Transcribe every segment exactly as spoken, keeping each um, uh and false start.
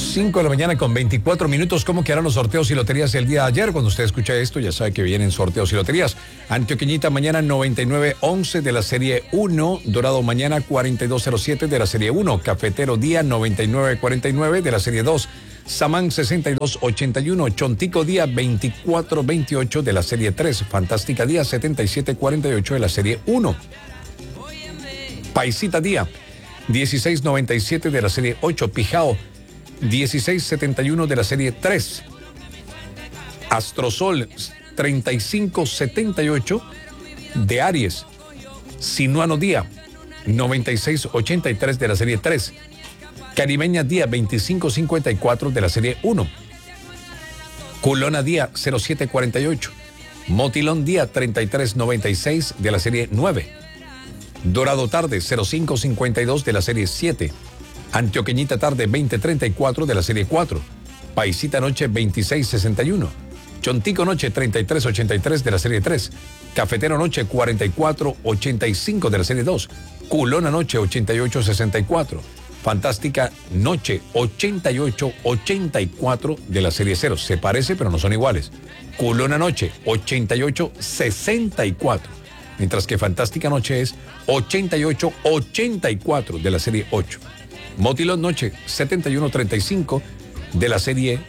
cinco de la mañana con veinticuatro minutos. ¿Cómo quedaron los sorteos y loterías el día de ayer? Cuando usted escucha esto, ya sabe que vienen sorteos y loterías. Antioqueñita mañana noventa y nueve once de la serie uno. Dorado mañana cuarenta y dos cero siete de la serie uno. Cafetero día noventa y nueve cuarenta y nueve de la serie dos. Samán sesenta y dos ochenta y uno. Chontico día veinticuatro veintiocho de la serie tres. Fantástica día setenta y siete cuarenta y ocho de la serie uno. Paisita día dieciséis noventa y siete de la serie ocho. Pijao dieciséis setenta y uno de la serie tres. Astrosol treinta y cinco setenta y ocho de Aries. Sinuano día noventa y seis ochenta y tres de la serie tres. Caribeña día veinticinco cincuenta y cuatro de la serie uno. Culona día cero siete cuarenta y ocho. Motilón día treinta y tres noventa y seis de la serie nueve. Dorado tarde cero cinco cincuenta y dos de la serie siete. Antioqueñita tarde veinte treinta y cuatro de la serie cuatro. Paisita noche veintiséis sesenta y uno. Chontico noche treinta y tres ochenta y tres de la serie tres. Cafetero noche cuarenta y cuatro ochenta y cinco de la serie dos. Culona noche ochenta y ocho sesenta y cuatro. Fantástica noche ochenta y ocho ochenta y cuatro de la serie cero. Se parece pero no son iguales. Culona noche ochenta y ocho sesenta y cuatro. Mientras que Fantástica noche es ochenta y ocho ochenta y cuatro de la serie ocho. Motilón noche setenta y uno treinta y cinco de la serie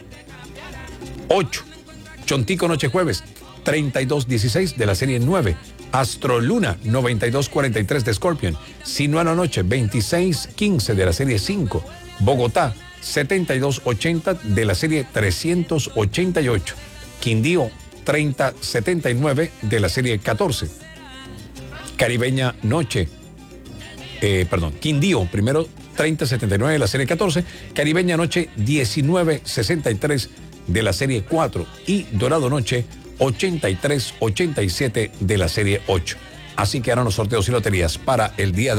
ocho. Chontico noche jueves treinta y dos dieciséis de la serie nueve. Astroluna noventa y dos cuarenta y tres de Scorpion. Sinuano noche veintiséis quince de la serie cinco. Bogotá setenta y dos ochenta de la serie trescientos ochenta y ocho. Quindío treinta setenta y nueve de la serie catorce. Caribeña noche, eh, perdón, Quindío primero treinta setenta y nueve de la serie catorce. Caribeña noche diecinueve sesenta y tres de la serie cuatro. Y Dorado noche ochenta y tres ochenta y siete de la serie ocho. Así que harán los sorteos y loterías para el día de